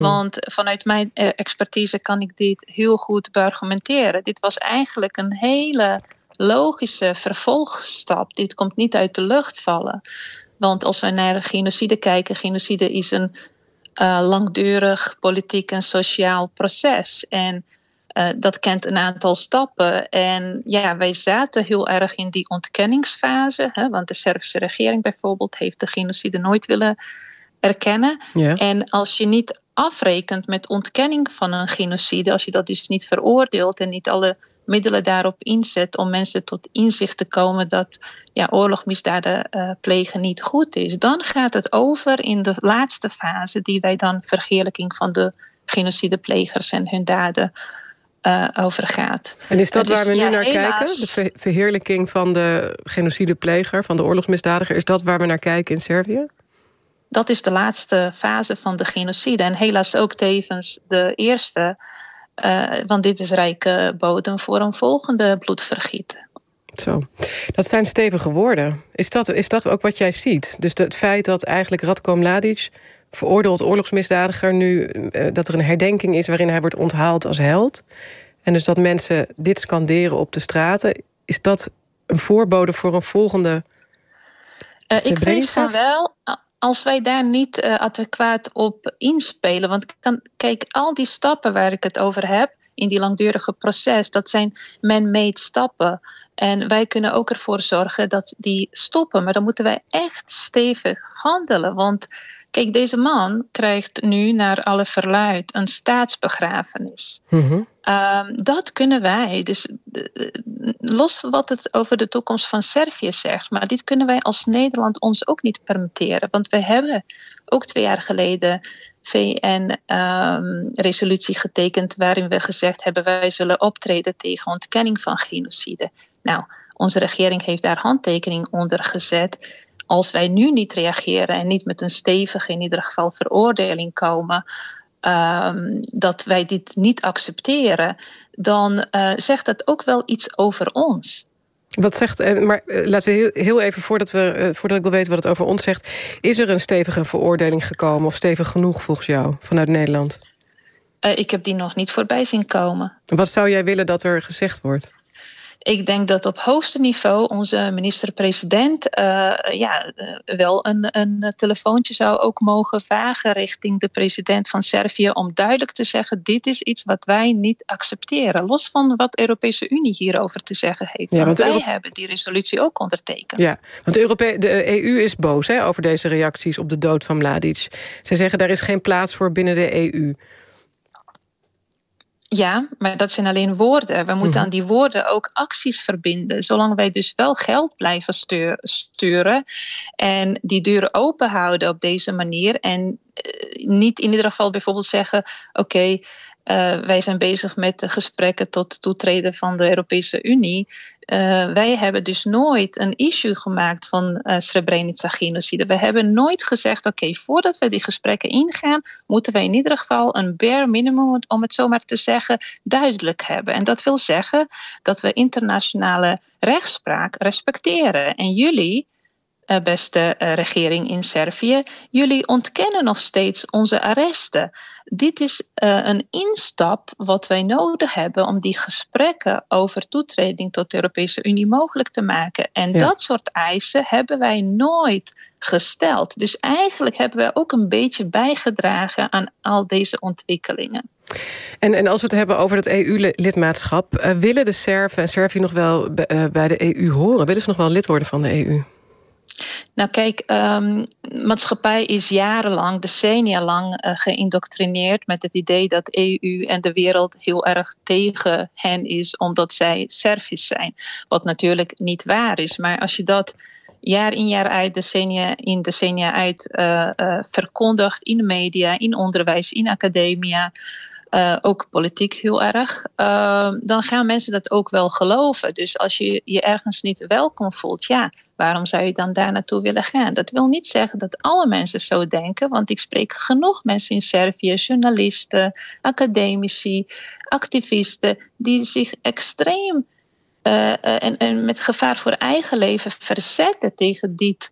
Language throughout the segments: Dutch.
Want vanuit mijn expertise kan ik dit heel goed beargumenteren. Dit was eigenlijk een hele logische vervolgstap. Dit komt niet uit de lucht vallen. Want als we naar genocide kijken, genocide is een langdurig politiek en sociaal proces. En dat kent een aantal stappen. En ja, wij zaten heel erg in die ontkenningsfase. Hè, want de Servische regering bijvoorbeeld heeft de genocide nooit willen erkennen. Ja. En als je niet afrekent met ontkenning van een genocide, als je dat dus niet veroordeelt en niet alle middelen daarop inzet om mensen tot inzicht te komen dat oorlogsmisdaden plegen niet goed is, dan gaat het over in de laatste fase die wij dan verheerlijking van de genocideplegers en hun daden overgaat. En is dat waar we nu naar kijken? De verheerlijking van de genocidepleger, van de oorlogsmisdadiger, is dat waar we naar kijken in Servië? Dat is de laatste fase van de genocide. En helaas ook tevens de eerste. Want dit is rijke bodem voor een volgende bloedvergieten. Zo, dat zijn stevige woorden. Is dat ook wat jij ziet? Dus het feit dat eigenlijk Ratko Mladic, veroordeeld oorlogsmisdadiger, nu dat er een herdenking is waarin hij wordt onthaald als held. En dus dat mensen dit scanderen op de straten. Is dat een voorbode voor een volgende ik vrees van wel, als wij daar niet adequaat op inspelen. Want kijk, al die stappen waar ik het over heb in die langdurige proces, dat zijn man-made stappen. En wij kunnen ook ervoor zorgen dat die stoppen. Maar dan moeten wij echt stevig handelen. Want kijk, deze man krijgt nu naar alle verluid een staatsbegrafenis. Mm-hmm. Dat kunnen wij, dus los wat het over de toekomst van Servië zegt, maar dit kunnen wij als Nederland ons ook niet permitteren. Want we hebben ook 2 jaar geleden VN-resolutie getekend waarin we gezegd hebben wij zullen optreden tegen ontkenning van genocide. Nou, onze regering heeft daar handtekening onder gezet. Als wij nu niet reageren en niet met een stevige, in ieder geval veroordeling komen, dat wij dit niet accepteren, dan zegt dat ook wel iets over ons. Wat zegt, maar laten we heel even, voordat ik wil weten wat het over ons zegt, is er een stevige veroordeling gekomen of stevig genoeg volgens jou vanuit Nederland? Ik heb die nog niet voorbij zien komen. Wat zou jij willen dat er gezegd wordt? Ik denk dat op hoogste niveau onze minister-president wel een telefoontje zou ook mogen vragen richting de president van Servië om duidelijk te zeggen, dit is iets wat wij niet accepteren. Los van wat de Europese Unie hierover te zeggen heeft. Ja, want wij hebben die resolutie ook ondertekend. Ja, want de EU is boos over deze reacties op de dood van Mladic. Zij zeggen daar is geen plaats voor binnen de EU. Ja, maar dat zijn alleen woorden. We moeten aan die woorden ook acties verbinden. Zolang wij dus wel geld blijven sturen en die deuren open houden op deze manier en niet in ieder geval bijvoorbeeld zeggen, oké, wij zijn bezig met de gesprekken tot toetreden van de Europese Unie. Wij hebben dus nooit een issue gemaakt van Srebrenica-genocide. We hebben nooit gezegd, oké, voordat we die gesprekken ingaan, moeten wij in ieder geval een bare minimum, om het zo maar te zeggen, duidelijk hebben. En dat wil zeggen dat we internationale rechtspraak respecteren. En jullie, beste regering in Servië, jullie ontkennen nog steeds onze arresten. Dit is een instap wat wij nodig hebben om die gesprekken over toetreding tot de Europese Unie mogelijk te maken. En dat soort eisen hebben wij nooit gesteld. Dus eigenlijk hebben wij ook een beetje bijgedragen aan al deze ontwikkelingen. En als we het hebben over het EU-lidmaatschap, willen de Serven en Servië nog wel bij de EU horen? Willen ze nog wel lid worden van de EU? Nou kijk, maatschappij is jarenlang, decennia lang geïndoctrineerd met het idee dat EU en de wereld heel erg tegen hen is omdat zij Servisch zijn. Wat natuurlijk niet waar is, maar als je dat jaar in jaar uit, decennia in decennia uit verkondigt in de media, in onderwijs, in academia, ook politiek heel erg, dan gaan mensen dat ook wel geloven. Dus als je je ergens niet welkom voelt, waarom zou je dan daar naartoe willen gaan? Dat wil niet zeggen dat alle mensen zo denken, want ik spreek genoeg mensen in Servië, journalisten, academici, activisten, die zich extreem en met gevaar voor eigen leven verzetten tegen dit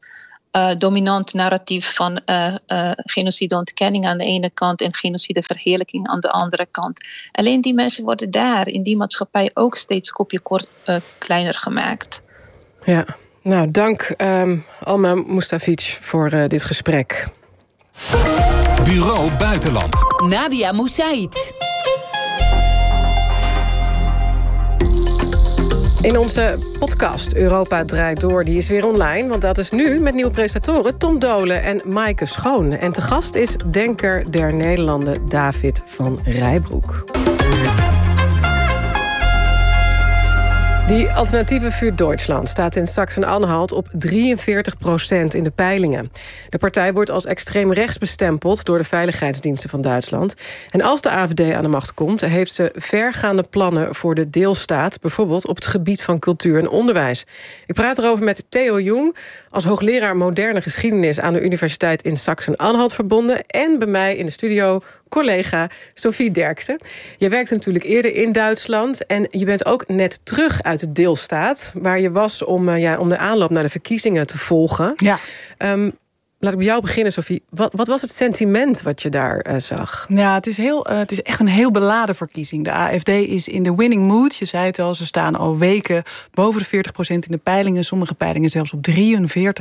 dominant narratief van genocideontkenning aan de ene kant en genocideverheerlijking aan de andere kant. Alleen die mensen worden daar in die maatschappij ook steeds kopje kleiner gemaakt. Ja, nou dank Alma Mustafic voor dit gesprek. Bureau Buitenland. Nadia Moussaïd. In onze podcast Europa Draait Door, die is weer online. Want dat is nu met nieuwe presentatoren Tom Dolen en Maaike Schoon. En te gast is Denker der Nederlanden David van Rijbroek. Die alternatieve Für Deutschland staat in Sachsen-Anhalt op 43% in de peilingen. De partij wordt als extreem rechts bestempeld door de veiligheidsdiensten van Duitsland. En als de AfD aan de macht komt, heeft ze vergaande plannen voor de deelstaat, bijvoorbeeld op het gebied van cultuur en onderwijs. Ik praat erover met Theo Jong, als hoogleraar moderne geschiedenis aan de Universiteit in Sachsen-Anhalt verbonden. En bij mij in de studio collega Sophie Derksen. Je werkte natuurlijk eerder in Duitsland en je bent ook net terug uit de deelstaat, waar je was om de aanloop naar de verkiezingen te volgen. Ja. Laat ik bij jou beginnen, Sophie. Wat was het sentiment wat je daar zag? Ja, het is echt een heel beladen verkiezing. De AfD is in de winning mood. Je zei het al, ze staan al weken boven de 40% in de peilingen. Sommige peilingen zelfs op 43%.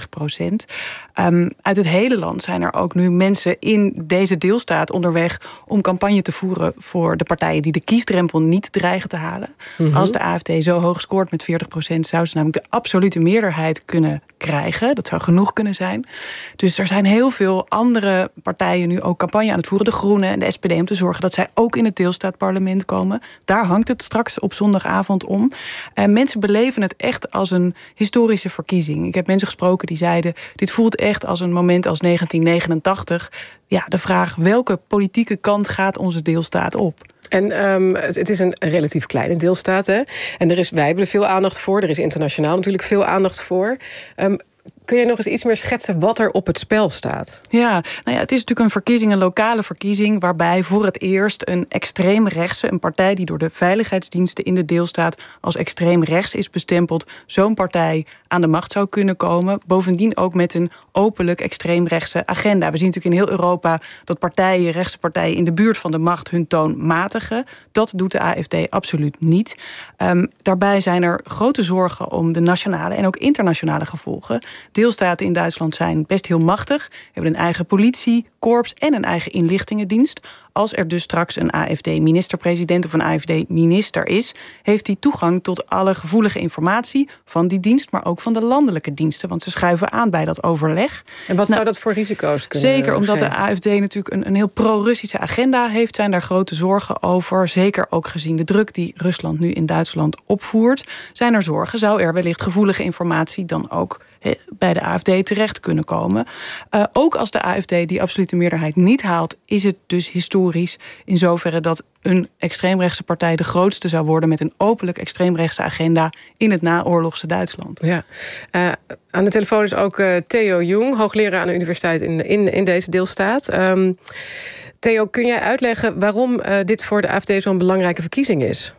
Uit het hele land zijn er ook nu mensen in deze deelstaat onderweg om campagne te voeren voor de partijen die de kiesdrempel niet dreigen te halen. Mm-hmm. Als de AfD zo hoog scoort met 40%, zou ze namelijk de absolute meerderheid kunnen krijgen. Dat zou genoeg kunnen zijn. Dus er zijn heel veel andere partijen nu ook campagne aan het voeren. De Groenen en de SPD, om te zorgen dat zij ook in het deelstaatparlement komen. Daar hangt het straks op zondagavond om. Mensen beleven het echt als een historische verkiezing. Ik heb mensen gesproken die zeiden, dit voelt echt als een moment als 1989. Ja, de vraag, welke politieke kant gaat onze deelstaat op? En het is een relatief kleine deelstaat, hè? En wij hebben er veel aandacht voor. Er is internationaal natuurlijk veel aandacht voor. Kun je nog eens iets meer schetsen wat er op het spel staat? Ja, het is natuurlijk een lokale verkiezing, waarbij voor het eerst een extreemrechtse, een partij die door de veiligheidsdiensten in de deelstaat als extreem rechts is bestempeld, zo'n partij aan de macht zou kunnen komen. Bovendien ook met een openlijk extreemrechtse agenda. We zien natuurlijk in heel Europa dat rechtse partijen in de buurt van de macht hun toon matigen. Dat doet de AfD absoluut niet. Daarbij zijn er grote zorgen om de nationale en ook internationale gevolgen. Deelstaten in Duitsland zijn best heel machtig, hebben een eigen politiekorps en een eigen inlichtingendienst. Als er dus straks een AfD-minister-president of een AfD-minister is, heeft hij toegang tot alle gevoelige informatie van die dienst, maar ook van de landelijke diensten, want ze schuiven aan bij dat overleg. En wat zou dat voor risico's kunnen Zeker, omdat geven? De AfD natuurlijk een heel pro-Russische agenda heeft, zijn daar grote zorgen over. Zeker ook gezien de druk die Rusland nu in Duitsland opvoert, zijn er zorgen. Zou er wellicht gevoelige informatie dan ook bij de AfD terecht kunnen komen. Ook als de AfD die absolute meerderheid niet haalt, is het dus historisch in zoverre dat een extreemrechtse partij de grootste zou worden met een openlijk extreemrechtse agenda in het naoorlogse Duitsland. Ja. Aan de telefoon is ook Theo Jong, hoogleraar aan de universiteit in deze deelstaat. Theo, kun jij uitleggen waarom dit voor de AfD zo'n belangrijke verkiezing is?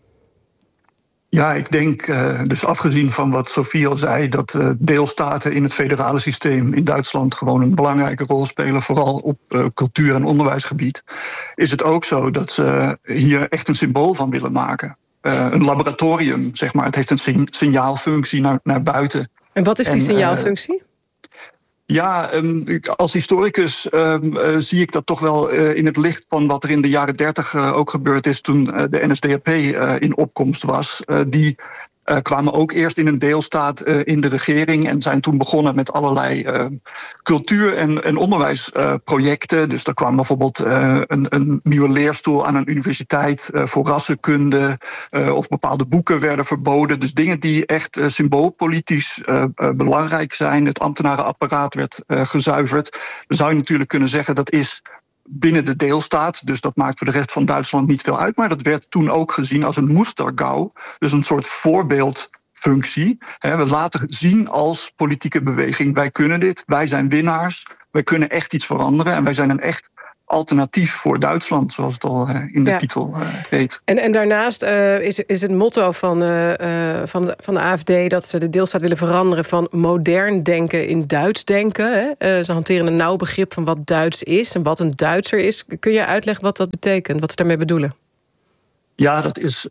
Ja, ik denk, dus afgezien van wat Sophie al zei, dat deelstaten in het federale systeem in Duitsland gewoon een belangrijke rol spelen, vooral op cultuur- en onderwijsgebied, is het ook zo dat ze hier echt een symbool van willen maken. Een laboratorium, zeg maar. Het heeft een signaalfunctie naar buiten. En wat is die signaalfunctie? Ja, als historicus zie ik dat toch wel in het licht van wat er in de jaren 30 ook gebeurd is toen de NSDAP in opkomst was. Die kwamen ook eerst in een deelstaat in de regering en zijn toen begonnen met allerlei cultuur- en onderwijsprojecten. Dus er kwam bijvoorbeeld een nieuwe leerstoel aan een universiteit voor rassenkunde, of bepaalde boeken werden verboden. Dus dingen die echt symboolpolitisch belangrijk zijn. Het ambtenarenapparaat werd gezuiverd. Dan zou je natuurlijk kunnen zeggen dat is binnen de deelstaat, dus dat maakt voor de rest van Duitsland niet veel uit. Maar dat werd toen ook gezien als een Mustergau, dus een soort voorbeeldfunctie. We laten zien als politieke beweging, wij kunnen dit, wij zijn winnaars, wij kunnen echt iets veranderen en wij zijn een echt alternatief voor Duitsland, zoals het al in de titel heet. En daarnaast is het motto van de AFD dat ze de deelstaat willen veranderen van modern denken in Duits denken. Hè? Ze hanteren een nauw begrip van wat Duits is en wat een Duitser is. Kun je uitleggen wat dat betekent, wat ze daarmee bedoelen? Ja, dat is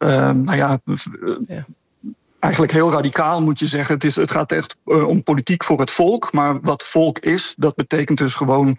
eigenlijk heel radicaal, moet je zeggen. Het gaat echt om politiek voor het volk. Maar wat volk is, dat betekent dus gewoon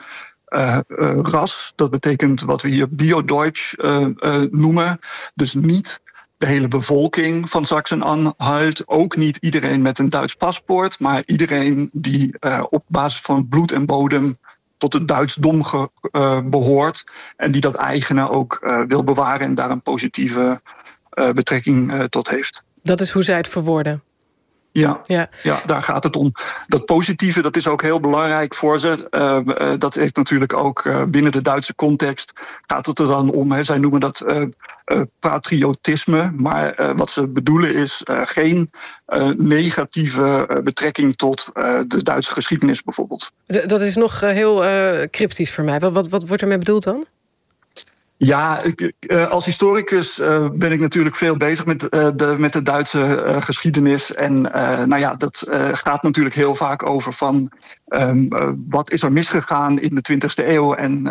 ras. Dat betekent wat we hier Bio-Deutsch noemen. Dus niet de hele bevolking van Sachsen-Anhalt. Ook niet iedereen met een Duits paspoort. Maar iedereen die op basis van bloed en bodem tot het Duitsdom behoort. En die dat eigene ook wil bewaren en daar een positieve betrekking tot heeft. Dat is hoe zij het verwoorden. Ja, daar gaat het om. Dat positieve, dat is ook heel belangrijk voor ze. Dat heeft natuurlijk ook binnen de Duitse context gaat het er dan om. Zij noemen dat patriotisme. Maar wat ze bedoelen is geen negatieve betrekking tot de Duitse geschiedenis bijvoorbeeld. Dat is nog heel cryptisch voor mij. Wat wordt ermee bedoeld dan? Ja, als historicus ben ik natuurlijk veel bezig met de Duitse geschiedenis. En dat gaat natuurlijk heel vaak over van wat is er misgegaan in de 20e eeuw en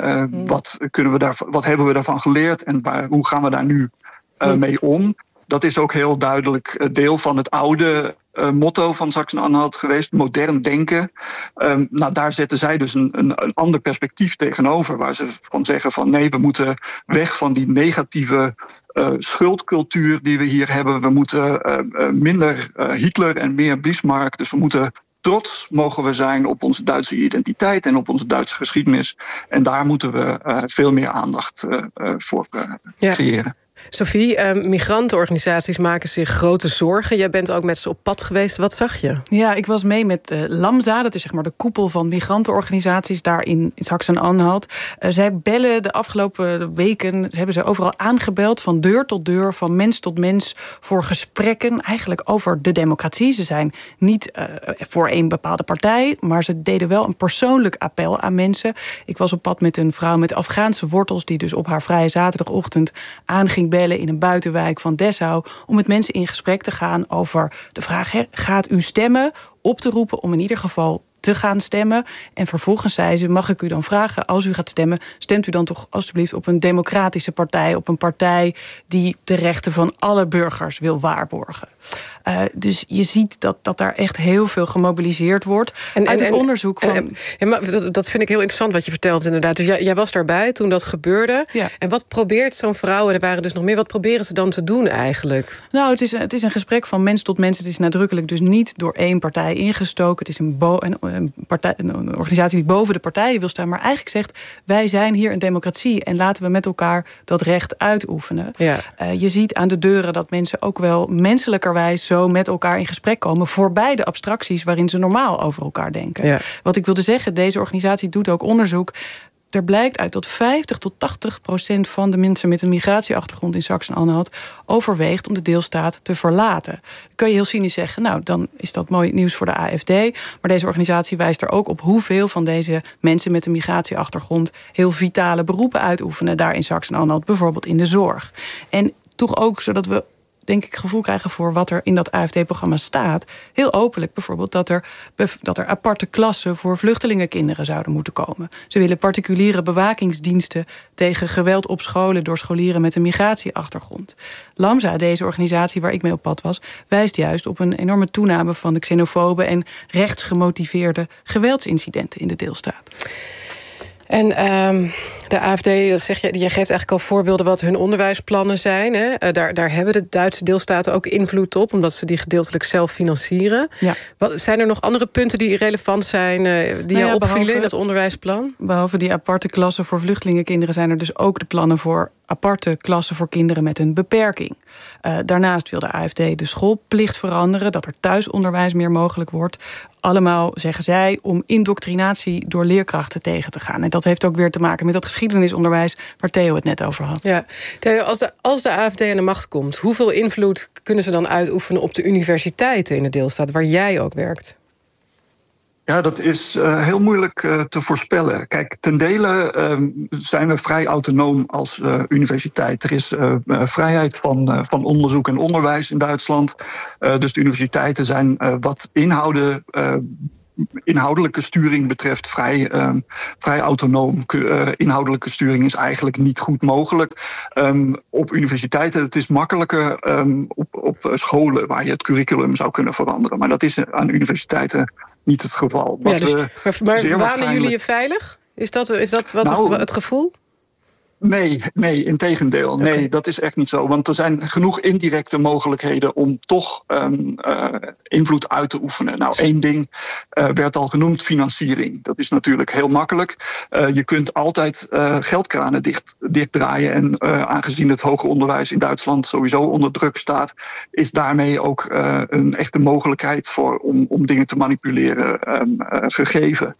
wat hebben we daarvan geleerd en hoe gaan we daar nu mee om. Dat is ook heel duidelijk deel van het oude motto van Sachsen-Anhalt geweest, modern denken. Daar zetten zij dus een ander perspectief tegenover, waar ze van zeggen van nee, we moeten weg van die negatieve schuldcultuur die we hier hebben. We moeten minder Hitler en meer Bismarck. Dus we moeten trots mogen we zijn op onze Duitse identiteit en op onze Duitse geschiedenis. En daar moeten we veel meer aandacht voor creëren. Sophie, migrantenorganisaties maken zich grote zorgen. Jij bent ook met ze op pad geweest. Wat zag je? Ja, ik was mee met LAMSA. Dat is zeg maar de koepel van migrantenorganisaties daar in Sachsen-Anhalt. Zij bellen de afgelopen weken, hebben ze overal aangebeld, van deur tot deur, van mens tot mens, voor gesprekken eigenlijk over de democratie. Ze zijn niet voor één bepaalde partij, maar ze deden wel een persoonlijk appel aan mensen. Ik was op pad met een vrouw met Afghaanse wortels die dus op haar vrije zaterdagochtend aanging bellen in een buitenwijk van Dessau om met mensen in gesprek te gaan over de vraag: gaat u stemmen? Op te roepen om in ieder geval te gaan stemmen. En vervolgens zei ze: mag ik u dan vragen, als u gaat stemmen, stemt u dan toch alstublieft op een democratische partij, op een partij die de rechten van alle burgers wil waarborgen. Dus je ziet dat daar echt heel veel gemobiliseerd wordt. Uit het onderzoek van... Maar dat vind ik heel interessant wat je vertelt inderdaad. Dus jij was daarbij toen dat gebeurde. Ja. En wat probeert zo'n vrouw, en er waren dus nog meer, wat proberen ze dan te doen eigenlijk? Nou, het is een gesprek van mens tot mens. Het is nadrukkelijk dus niet door één partij ingestoken. Het is een organisatie die boven de partijen wil staan, maar eigenlijk zegt: wij zijn hier een democratie en laten we met elkaar dat recht uitoefenen. Ja. Je ziet aan de deuren dat mensen ook wel menselijkerwijs zo met elkaar in gesprek komen, voorbij de abstracties waarin ze normaal over elkaar denken. Ja. Wat ik wilde zeggen, deze organisatie doet ook onderzoek. Er blijkt uit dat 50% tot 80% van de mensen met een migratieachtergrond in Sachsen-Anhalt overweegt om de deelstaat te verlaten. Dan kun je heel cynisch zeggen, nou, dan is dat mooi nieuws voor de AFD. Maar deze organisatie wijst er ook op hoeveel van deze mensen met een migratieachtergrond heel vitale beroepen uitoefenen daar in Sachsen-Anhalt, bijvoorbeeld in de zorg. En toch ook zodat we, denk ik, gevoel krijgen voor wat er in dat AFD-programma staat. Heel openlijk bijvoorbeeld dat er aparte klassen voor vluchtelingenkinderen zouden moeten komen. Ze willen particuliere bewakingsdiensten tegen geweld op scholen door scholieren met een migratieachtergrond. LAMSA, deze organisatie waar ik mee op pad was, wijst juist op een enorme toename van de xenofobe en rechtsgemotiveerde geweldsincidenten in de deelstaat. En de AFD, dat zeg je geeft eigenlijk al voorbeelden wat hun onderwijsplannen zijn. Hè? Daar hebben de Duitse deelstaten ook invloed op, omdat ze die gedeeltelijk zelf financieren. Ja. Zijn er nog andere punten die relevant zijn, die jou opvielen in het onderwijsplan? Behalve die aparte klassen voor vluchtelingenkinderen zijn er dus ook de plannen voor aparte klassen voor kinderen met een beperking. Daarnaast wil de AFD de schoolplicht veranderen, dat er thuisonderwijs meer mogelijk wordt. Allemaal, zeggen zij, om indoctrinatie door leerkrachten tegen te gaan. En dat heeft ook weer te maken met dat geschiedenisonderwijs waar Theo het net over had. Ja, Theo, als de AFD aan de macht komt, hoeveel invloed kunnen ze dan uitoefenen op de universiteiten in de deelstaat waar jij ook werkt? Ja, dat is heel moeilijk te voorspellen. Kijk, ten dele zijn we vrij autonoom als universiteit. Er is vrijheid van onderzoek en onderwijs in Duitsland. Dus de universiteiten zijn wat inhoudelijke sturing betreft vrij autonoom. Inhoudelijke sturing is eigenlijk niet goed mogelijk. Op universiteiten het is makkelijker op scholen waar je het curriculum zou kunnen veranderen. Maar dat is aan universiteiten niet het geval. Maar wanen jullie je veilig? Is dat het gevoel? Nee, integendeel. Okay. Nee, dat is echt niet zo. Want er zijn genoeg indirecte mogelijkheden om toch invloed uit te oefenen. Nou, 1 ding werd al genoemd, financiering. Dat is natuurlijk heel makkelijk. Je kunt altijd geldkranen dichtdraaien. En aangezien het hoger onderwijs in Duitsland sowieso onder druk staat, is daarmee ook een echte mogelijkheid om dingen te manipuleren gegeven.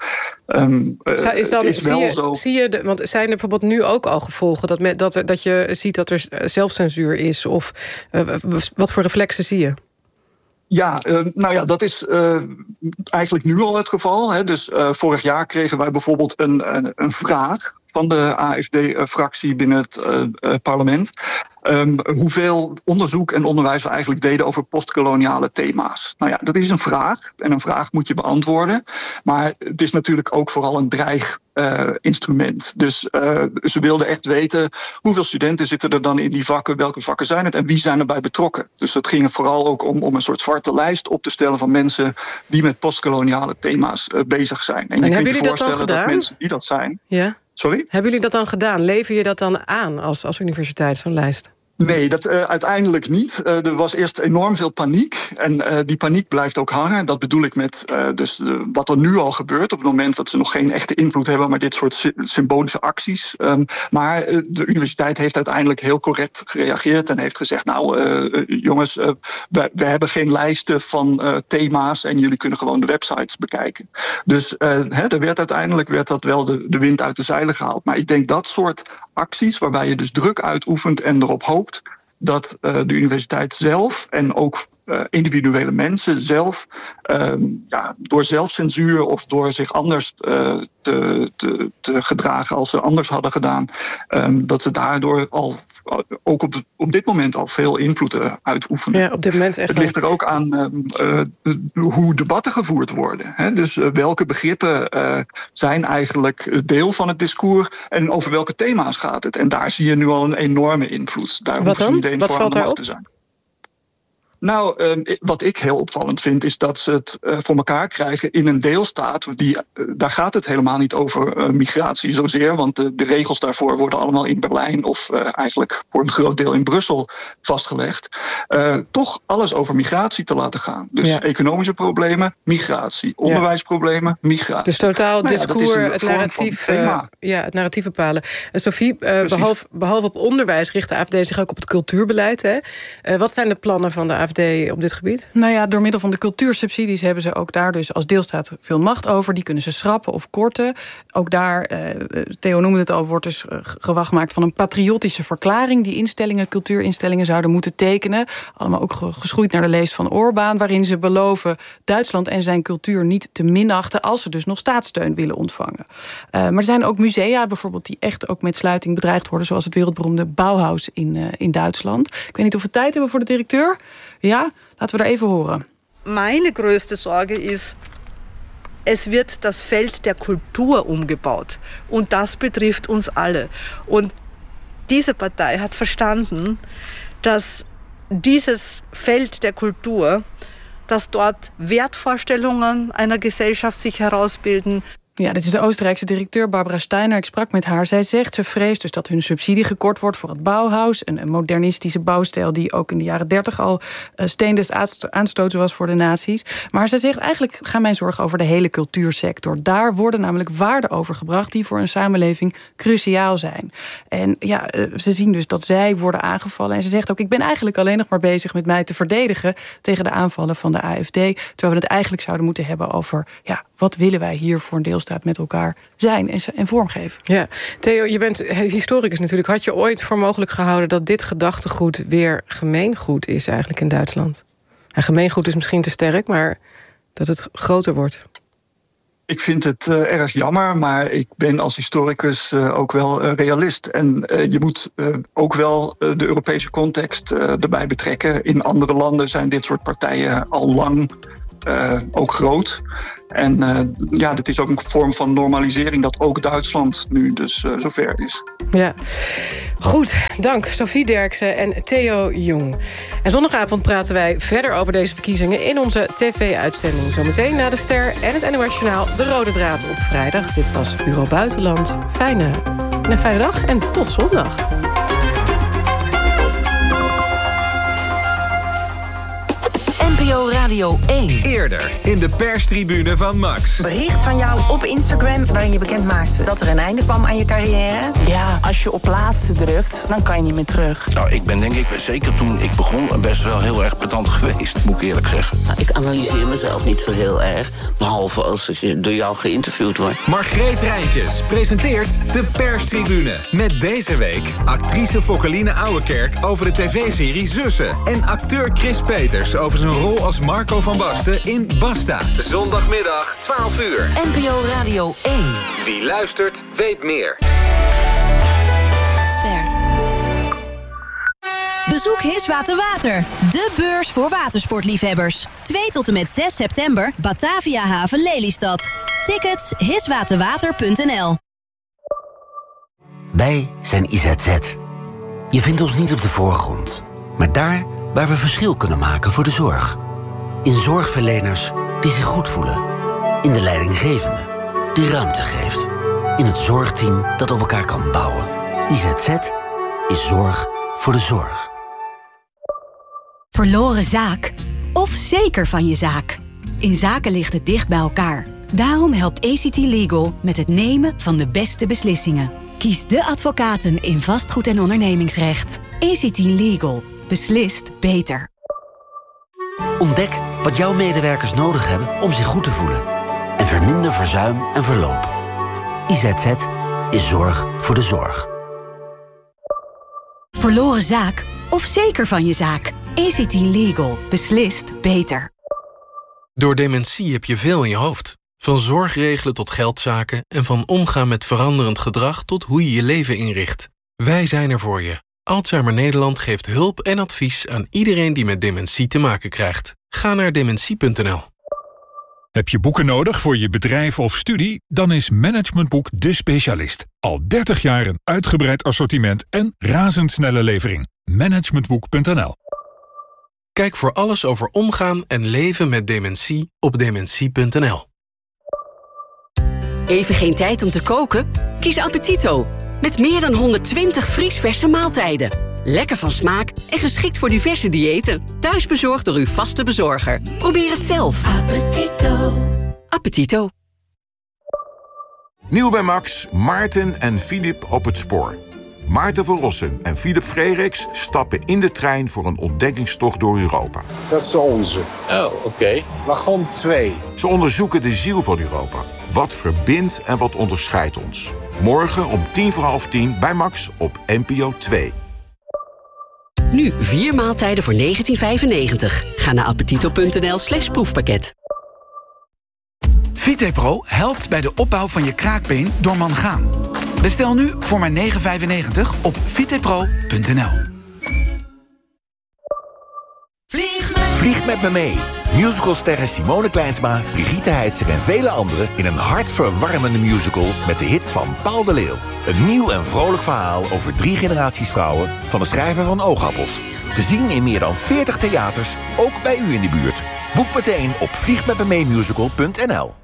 Want zijn er bijvoorbeeld nu ook al gevolgen dat je ziet dat er zelfcensuur is? Of wat voor reflexen zie je? Ja, dat is eigenlijk nu al het geval. Hè. Dus vorig jaar kregen wij bijvoorbeeld een vraag van de AfD-fractie binnen het parlement. Hoeveel onderzoek en onderwijs we eigenlijk deden over postkoloniale thema's. Nou ja, dat is een vraag. En een vraag moet je beantwoorden. Maar het is natuurlijk ook vooral een dreiginstrument. Dus ze wilden echt weten hoeveel studenten zitten er dan in die vakken, welke vakken zijn het en wie zijn erbij betrokken. Dus het ging er vooral ook om een soort zwarte lijst op te stellen van mensen die met postkoloniale thema's bezig zijn. En je kunt je voorstellen dat mensen die dat zijn. Ja. Sorry? Hebben jullie dat dan gedaan? Lever je dat dan aan als universiteit, zo'n lijst? Nee, dat uiteindelijk niet. Er was eerst enorm veel paniek. En die paniek blijft ook hangen. Dat bedoel ik met wat er nu al gebeurt. Op het moment dat ze nog geen echte invloed hebben, maar dit soort symbolische acties. Maar de universiteit heeft uiteindelijk heel correct gereageerd. En heeft gezegd, jongens, we hebben geen lijsten van thema's. En jullie kunnen gewoon de websites bekijken. Dus uiteindelijk werd dat wel de wind uit de zeilen gehaald. Maar ik denk dat soort acties, waarbij je dus druk uitoefent en erop hoopt dat de universiteit zelf en ook individuele mensen zelf door zelfcensuur of door zich anders te gedragen als ze anders hadden gedaan, dat ze daardoor al ook op dit moment al veel invloed uitoefenen. Ja, op dit moment echt. Het ligt er ook aan hoe debatten gevoerd worden. Hè? Dus welke begrippen zijn eigenlijk deel van het discours en over welke thema's gaat het? En daar zie je nu al een enorme invloed. Daar hoeft niet één voor aan de macht te zijn. Nou, wat ik heel opvallend vind, is dat ze het voor elkaar krijgen in een deelstaat. Daar gaat het helemaal niet over migratie zozeer, want de regels daarvoor worden allemaal in Berlijn of eigenlijk voor een groot deel in Brussel vastgelegd. Toch alles over migratie te laten gaan. Dus economische problemen, migratie. Onderwijsproblemen, migratie. Dus totaal het discours, het narratief, het narratief bepalen. Sophie, behalve op onderwijs richt de AfD zich ook op het cultuurbeleid. Hè? Wat zijn de plannen van de AfD op dit gebied? Nou ja, door middel van de cultuursubsidies hebben ze ook daar dus als deelstaat veel macht over. Die kunnen ze schrappen of korten. Ook daar, Theo noemde het al, wordt dus gewag gemaakt van een patriotische verklaring die instellingen, cultuurinstellingen zouden moeten tekenen. Allemaal ook geschoeid naar de leest van Orbán, waarin ze beloven Duitsland en zijn cultuur niet te minachten als ze dus nog staatssteun willen ontvangen. Maar er zijn ook musea bijvoorbeeld die echt ook met sluiting bedreigd worden, zoals het wereldberoemde Bauhaus in Duitsland. Ik weet niet of we tijd hebben voor de directeur. Ja, laten we er even horen. Meine größte Sorge ist, es wird das Feld der Kultur umgebaut. Und das betrifft uns alle. Und diese Partei hat verstanden, dass dieses Feld der Kultur, dass dort Wertvorstellungen einer Gesellschaft sich herausbilden. Ja, dit is de Oostenrijkse directeur Barbara Steiner. Ik sprak met haar. Zij zegt, ze vreest dus dat hun subsidie gekort wordt voor het Bauhaus. Een modernistische bouwstijl die ook in de jaren 30 al steen des aanstoten was voor de nazi's. Maar zij zegt, eigenlijk gaan mijn zorgen over de hele cultuursector. Daar worden namelijk waarden overgebracht die voor een samenleving cruciaal zijn. En ja, ze zien dus dat zij worden aangevallen. En ze zegt ook, ik ben eigenlijk alleen nog maar bezig met mij te verdedigen tegen de aanvallen van de AfD. Terwijl we het eigenlijk zouden moeten hebben over, ja, wat willen wij hier voor een deelstaat met elkaar zijn en vormgeven. Ja, Theo, je bent historicus natuurlijk. Had je ooit voor mogelijk gehouden dat dit gedachtegoed weer gemeengoed is eigenlijk in Duitsland? En gemeengoed is misschien te sterk, maar dat het groter wordt. Ik vind het erg jammer, maar ik ben als historicus ook wel realist. En je moet ook wel de Europese context erbij betrekken. In andere landen zijn dit soort partijen al lang ook groot. En dit is ook een vorm van normalisering dat ook Duitsland nu dus zover is. Ja, goed. Dank Sophie Derksen en Theo Jong. En zondagavond praten wij verder over deze verkiezingen in onze tv-uitzending. Zometeen na de Ster en het NOS Journaal De Rode Draad op vrijdag. Dit was Bureau Buitenland. Fijne dag en tot zondag. NPO Radio 1. Eerder in de perstribune van Max. Bericht van jou op Instagram waarin je bekend maakte dat er een einde kwam aan je carrière. Ja, als je op plaatsen drukt, dan kan je niet meer terug. Nou, ik ben denk ik, zeker toen ik begon, best wel heel erg pedant geweest, moet ik eerlijk zeggen. Nou, ik analyseer mezelf niet zo heel erg, behalve als ik door jou geïnterviewd word. Margreet Rijntjes presenteert de perstribune. Met deze week actrice Fokkeline Ouwekerk over de tv-serie Zussen. En acteur Chris Peters over zijn rol als Marco van Basten in Basta. Zondagmiddag, 12 uur. NPO Radio 1. Wie luistert, weet meer. Ster. Bezoek Hiswater Water, de beurs voor watersportliefhebbers. 2 tot en met 6 september, Batavia Haven Lelystad. Tickets hiswaterwater.nl. Wij zijn IZZ. Je vindt ons niet op de voorgrond, maar daar waar we verschil kunnen maken voor de zorg. In zorgverleners die zich goed voelen. In de leidinggevende die ruimte geeft. In het zorgteam dat op elkaar kan bouwen. IZZ is zorg voor de zorg. Verloren zaak? Of zeker van je zaak? In zaken ligt het dicht bij elkaar. Daarom helpt ACT Legal met het nemen van de beste beslissingen. Kies de advocaten in vastgoed- en ondernemingsrecht. ACT Legal. Beslist beter. Ontdek wat jouw medewerkers nodig hebben om zich goed te voelen. En verminder verzuim en verloop. IZZ is zorg voor de zorg. Verloren zaak? Of zeker van je zaak? ACT Legal. Beslist beter. Door dementie heb je veel in je hoofd. Van zorgregelen tot geldzaken en van omgaan met veranderend gedrag tot hoe je je leven inricht. Wij zijn er voor je. Alzheimer Nederland geeft hulp en advies aan iedereen die met dementie te maken krijgt. Ga naar dementie.nl. Heb je boeken nodig voor je bedrijf of studie? Dan is Managementboek de specialist. Al 30 jaar een uitgebreid assortiment en razendsnelle levering. Managementboek.nl. Kijk voor alles over omgaan en leven met dementie op dementie.nl. Even geen tijd om te koken? Kies Appetito. Met meer dan 120 vriesverse maaltijden. Lekker van smaak en geschikt voor diverse diëten. Thuisbezorgd door uw vaste bezorger. Probeer het zelf. Appetito. Appetito. Nieuw bij Max, Maarten en Filip op het spoor. Maarten van Rossum en Filip Frederiks stappen in de trein voor een ontdekkingstocht door Europa. Dat is onze. Oh, oké. Wagon 2. Ze onderzoeken de ziel van Europa. Wat verbindt en wat onderscheidt ons? Morgen om 10:45 bij Max op NPO 2. Nu 4 maaltijden voor €19,95. Ga naar appetito.nl/proefpakket. VitePro helpt bij de opbouw van je kraakbeen door mangaan. Bestel nu voor maar €9,95 op vitepro.nl. Vlieg met me mee. Musicalsterren Simone Kleinsma, Brigitte Heitzer en vele anderen in een hartverwarmende musical met de hits van Paul de Leeuw. Een nieuw en vrolijk verhaal over 3 generaties vrouwen van de schrijver van Oogappels. Te zien in meer dan 40 theaters, ook bij u in de buurt. Boek meteen op vliegmetmemeemusical.nl.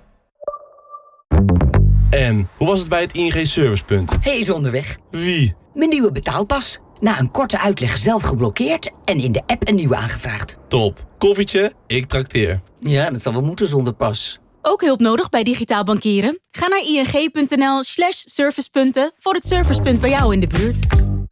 En hoe was het bij het ING Servicepunt? Hij is onderweg. Wie? Mijn nieuwe betaalpas. Na een korte uitleg zelf geblokkeerd en in de app een nieuwe aangevraagd. Top. Koffietje? Ik trakteer. Ja, dat zal wel moeten zonder pas. Ook hulp nodig bij digitaal bankieren? Ga naar ing.nl/servicepunten voor het servicepunt bij jou in de buurt.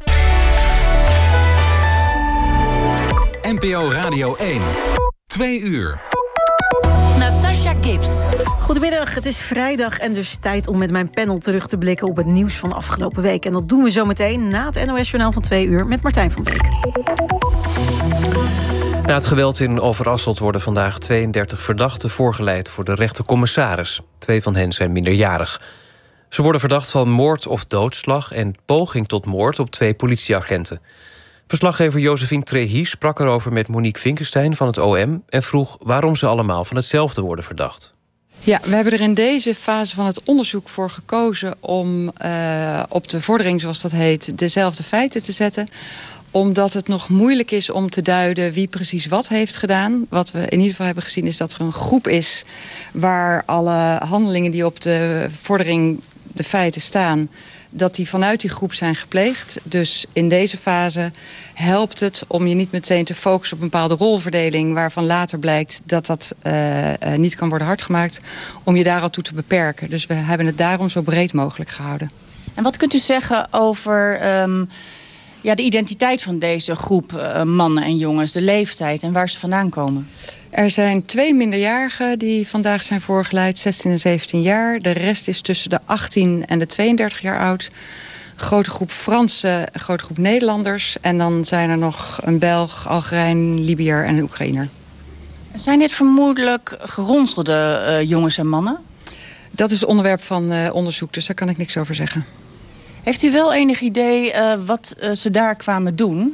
NPO Radio 1. 2 uur. Natasha Gibbs. Goedemiddag, het is vrijdag en dus tijd om met mijn panel terug te blikken op het nieuws van de afgelopen week. En dat doen we zo meteen na het NOS-journaal van 2 uur met Martijn van Beek. Na het geweld in Overasselt worden vandaag 32 verdachten voorgeleid voor de rechtercommissaris. 2 van hen zijn minderjarig. Ze worden verdacht van moord of doodslag en poging tot moord op 2 politieagenten. Verslaggever Josephine Trehi sprak erover met Monique Vinkenstein van het OM en vroeg waarom ze allemaal van hetzelfde worden verdacht. Ja, we hebben er in deze fase van het onderzoek voor gekozen om op de vordering, zoals dat heet, dezelfde feiten te zetten. Omdat het nog moeilijk is om te duiden wie precies wat heeft gedaan. Wat we in ieder geval hebben gezien is dat er een groep is waar alle handelingen die op de vordering, de feiten staan, dat die vanuit die groep zijn gepleegd. Dus in deze fase helpt het om je niet meteen te focussen op een bepaalde rolverdeling, waarvan later blijkt dat dat niet kan worden hardgemaakt, om je daar al toe te beperken. Dus we hebben het daarom zo breed mogelijk gehouden. En wat kunt u zeggen over de identiteit van deze groep mannen en jongens, de leeftijd en waar ze vandaan komen? Er zijn 2 minderjarigen die vandaag zijn voorgeleid, 16 en 17 jaar. De rest is tussen de 18 en de 32 jaar oud. Een grote groep Fransen, een grote groep Nederlanders. En dan zijn er nog een Belg, Algerijn, Libiër en een Oekraïner. Zijn dit vermoedelijk geronselde jongens en mannen? Dat is onderwerp van onderzoek, dus daar kan ik niks over zeggen. Heeft u wel enig idee wat ze daar kwamen doen?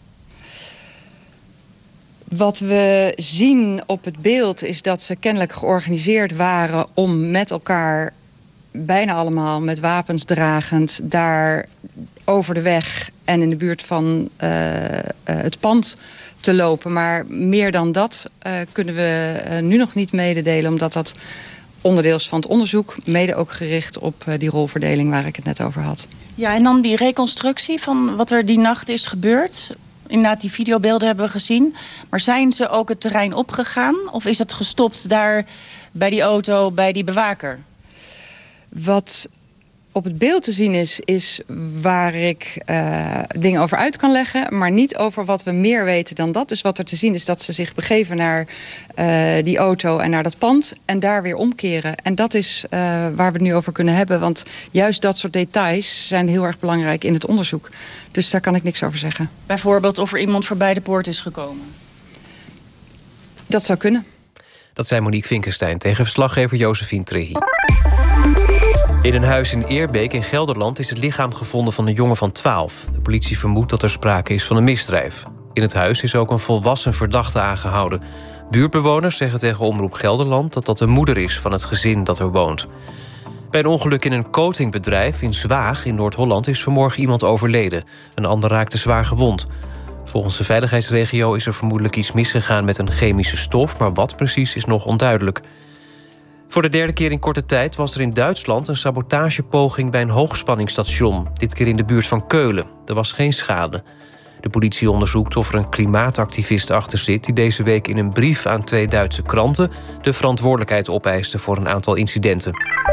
Wat we zien op het beeld is dat ze kennelijk georganiseerd waren om met elkaar, bijna allemaal met wapens dragend, daar over de weg en in de buurt van het pand te lopen. Maar meer dan dat kunnen we nu nog niet mededelen, omdat dat onderdeel is van het onderzoek, mede ook gericht op die rolverdeling waar ik het net over had. Ja, en dan die reconstructie van wat er die nacht is gebeurd. Inderdaad, die videobeelden hebben we gezien. Maar zijn ze ook het terrein opgegaan? Of is het gestopt daar bij die auto, bij die bewaker? Wat op het beeld te zien is waar ik dingen over uit kan leggen, maar niet over wat we meer weten dan dat. Dus wat er te zien is dat ze zich begeven naar die auto en naar dat pand en daar weer omkeren. En dat is waar we het nu over kunnen hebben, want juist dat soort details zijn heel erg belangrijk in het onderzoek. Dus daar kan ik niks over zeggen. Bijvoorbeeld of er iemand voorbij de poort is gekomen? Dat zou kunnen. Dat zei Monique Vinkenstein tegen verslaggever Josephine Trehi. In een huis in Eerbeek in Gelderland is het lichaam gevonden van een jongen van 12. De politie vermoedt dat er sprake is van een misdrijf. In het huis is ook een volwassen verdachte aangehouden. Buurtbewoners zeggen tegen Omroep Gelderland dat dat de moeder is van het gezin dat er woont. Bij een ongeluk in een coatingbedrijf in Zwaag in Noord-Holland is vanmorgen iemand overleden. Een ander raakte zwaar gewond. Volgens de veiligheidsregio is er vermoedelijk iets misgegaan met een chemische stof, maar wat precies is nog onduidelijk. Voor de 3e keer in korte tijd was er in Duitsland een sabotagepoging bij een hoogspanningsstation. Dit keer in de buurt van Keulen. Er was geen schade. De politie onderzoekt of er een klimaatactivist achter zit die deze week in een brief aan 2 Duitse kranten de verantwoordelijkheid opeiste voor een aantal incidenten.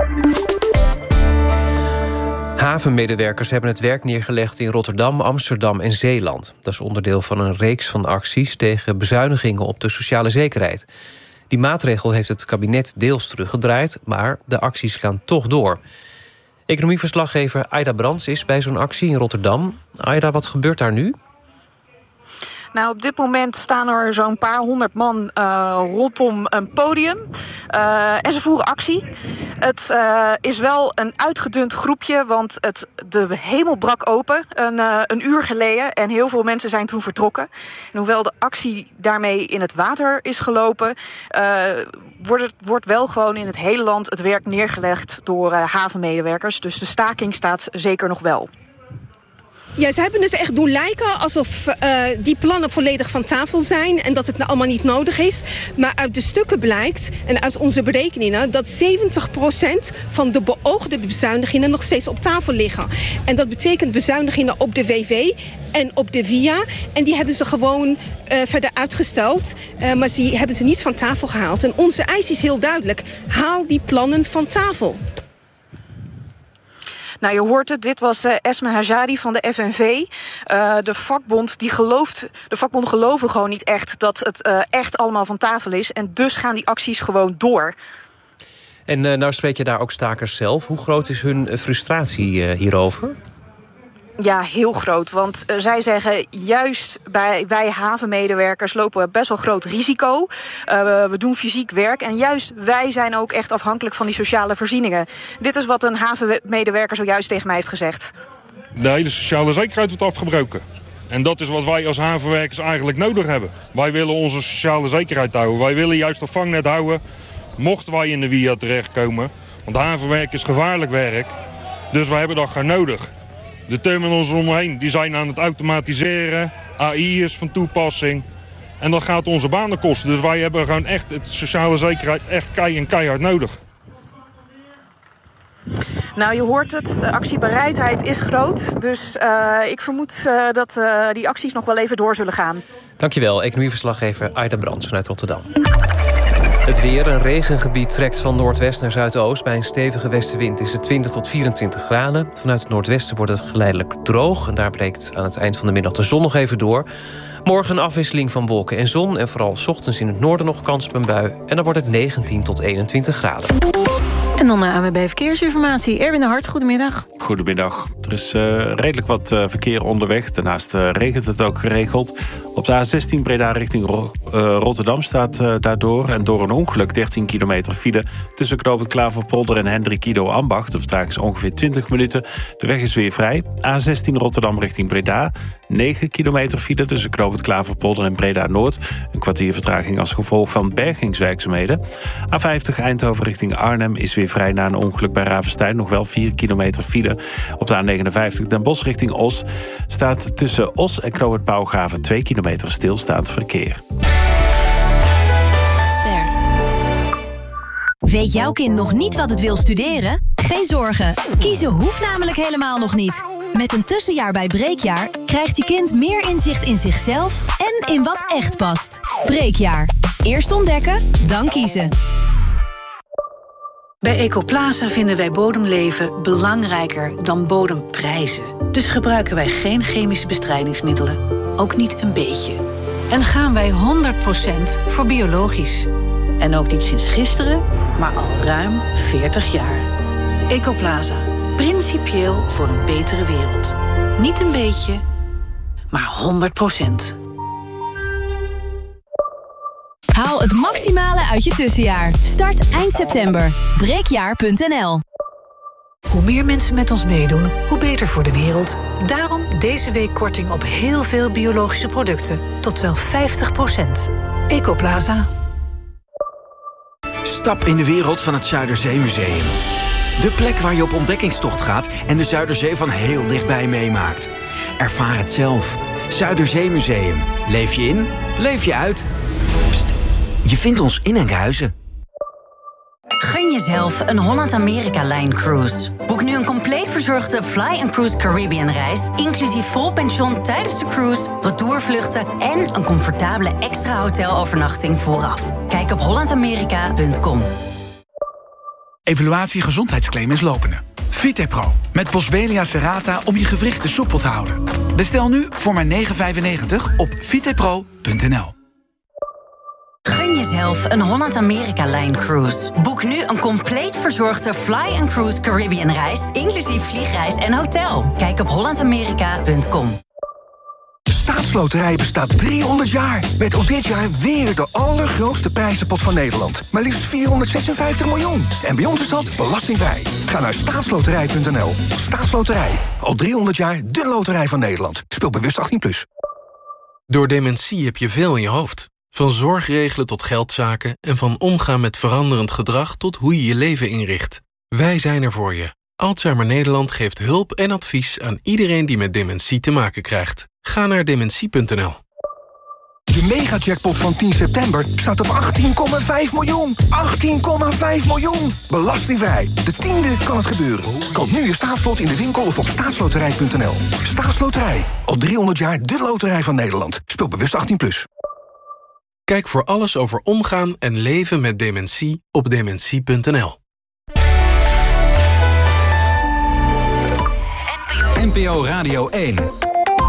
Havenmedewerkers hebben het werk neergelegd in Rotterdam, Amsterdam en Zeeland. Dat is onderdeel van een reeks van acties tegen bezuinigingen op de sociale zekerheid. Die maatregel heeft het kabinet deels teruggedraaid, maar de acties gaan toch door. Economieverslaggever Aida Brands is bij zo'n actie in Rotterdam. Aida, wat gebeurt daar nu? Nou, op dit moment staan er zo'n paar 100 man rondom een podium. En ze voeren actie. Het is wel een uitgedund groepje, want de hemel brak open een uur geleden. En heel veel mensen zijn toen vertrokken. En hoewel de actie daarmee in het water is gelopen, wordt wel gewoon in het hele land het werk neergelegd door havenmedewerkers. Dus de staking staat zeker nog wel. Ja, ze hebben het echt doen lijken alsof die plannen volledig van tafel zijn en dat het nou allemaal niet nodig is. Maar uit de stukken blijkt en uit onze berekeningen dat 70% van de beoogde bezuinigingen nog steeds op tafel liggen. En dat betekent bezuinigingen op de WW en op de VIA. En die hebben ze gewoon verder uitgesteld, maar die hebben ze niet van tafel gehaald. En onze eis is heel duidelijk: haal die plannen van tafel. Nou, je hoort het, dit was Esme Hajari van de FNV. De vakbonden geloven gewoon niet echt dat het echt allemaal van tafel is. En dus gaan die acties gewoon door. En nou spreek je daar ook stakers zelf. Hoe groot is hun frustratie hierover? Ja, heel groot. Want zij zeggen, juist wij havenmedewerkers lopen we best wel groot risico. We doen fysiek werk en juist wij zijn ook echt afhankelijk van die sociale voorzieningen. Dit is wat een havenmedewerker zojuist tegen mij heeft gezegd. De hele sociale zekerheid wordt afgebroken. En dat is wat wij als havenwerkers eigenlijk nodig hebben. Wij willen onze sociale zekerheid houden. Wij willen juist een vangnet houden, mochten wij in de WIA terechtkomen. Want havenwerk is gevaarlijk werk. Dus wij hebben dat gewoon nodig. De terminals omheen die zijn aan het automatiseren. AI is van toepassing. En dat gaat onze banen kosten. Dus wij hebben gewoon echt de sociale zekerheid echt keihard nodig. Nou, je hoort het. De actiebereidheid is groot. Dus ik vermoed dat die acties nog wel even door zullen gaan. Dankjewel, economieverslaggever Aida Brands vanuit Rotterdam. Het weer, een regengebied trekt van noordwest naar zuidoost. Bij een stevige westenwind is het 20 tot 24 graden. Vanuit het noordwesten wordt het geleidelijk droog. En daar breekt aan het eind van de middag de zon nog even door. Morgen een afwisseling van wolken en zon. En vooral 's ochtends in het noorden nog kans op een bui. En dan wordt het 19 tot 21 graden. En dan de ANWB Verkeersinformatie. Erwin de Hart, goedemiddag. Goedemiddag. Er is redelijk wat verkeer onderweg. Daarnaast regent het ook geregeld. Op de A16 Breda richting Rotterdam staat daardoor. En door een ongeluk 13 kilometer file tussen knooppunt Klaverpolder en Hendrik Ido Ambacht. De vertraging is ongeveer 20 minuten. De weg is weer vrij. A16 Rotterdam richting Breda. 9 kilometer file tussen knooppunt Klaverpolder en Breda Noord. Een kwartier vertraging als gevolg van bergingswerkzaamheden. A50 Eindhoven richting Arnhem is weer vrij na een ongeluk bij Ravenstein. Nog wel 4 kilometer file. Op de A59 Den Bosch richting Os staat tussen Os en knooppunt Pauwgraven 2 kilometer stilstaand verkeer. Weet jouw kind nog niet wat het wil studeren? Geen zorgen, kiezen hoeft namelijk helemaal nog niet. Met een tussenjaar bij Breekjaar krijgt je kind meer inzicht in zichzelf en in wat echt past. Breekjaar. Eerst ontdekken, dan kiezen. Bij Ecoplaza vinden wij bodemleven belangrijker dan bodemprijzen. Dus gebruiken wij geen chemische bestrijdingsmiddelen. Ook niet een beetje. En gaan wij 100% voor biologisch. En ook niet sinds gisteren, maar al ruim 40 jaar. Ecoplaza. Principieel voor een betere wereld. Niet een beetje, maar 100%. Haal het maximale uit je tussenjaar. Start eind september. Breekjaar.nl. Hoe meer mensen met ons meedoen, hoe beter voor de wereld. Daarom deze week korting op heel veel biologische producten. Tot wel 50%. Ecoplaza. Stap in de wereld van het Zuiderzeemuseum. De plek waar je op ontdekkingstocht gaat en de Zuiderzee van heel dichtbij meemaakt. Ervaar het zelf. Zuiderzeemuseum. Leef je in, leef je uit. Pst, je vindt ons in Enkhuizen. Gun jezelf een Holland-Amerika-Line cruise. Boek nu een compleet verzorgde Fly & Cruise Caribbean-reis... inclusief vol pension tijdens de cruise, retourvluchten... en een comfortabele extra hotelovernachting vooraf. Kijk op hollandamerika.com. Evaluatie gezondheidsclaim is lopende. VitePro met Boswellia serrata om je gewrichten soepel te houden. Bestel nu voor maar €9,95 op vitepro.nl. Gun jezelf een Holland-Amerika-Line cruise. Boek nu een compleet verzorgde Fly & Cruise Caribbean-reis... inclusief vliegreis en hotel. Kijk op hollandamerika.com. De Staatsloterij bestaat 300 jaar. Met ook dit jaar weer de allergrootste prijzenpot van Nederland. Maar liefst 456 miljoen. En bij ons is dat belastingvrij. Ga naar staatsloterij.nl. Staatsloterij. Al 300 jaar de loterij van Nederland. Speel bewust 18+. Door dementie heb je veel in je hoofd. Van zorgregelen tot geldzaken en van omgaan met veranderend gedrag tot hoe je je leven inricht. Wij zijn er voor je. Alzheimer Nederland geeft hulp en advies aan iedereen die met dementie te maken krijgt. Ga naar dementie.nl. De mega-jackpot van 10 september staat op 18,5 miljoen. 18,5 miljoen. Belastingvrij. De 10e kan het gebeuren. Koop nu je staatslot in de winkel of op staatsloterij.nl. Staatsloterij. Al 300 jaar de loterij van Nederland. Speel bewust 18+. Kijk voor alles over omgaan en leven met dementie op dementie.nl. NPO Radio 1.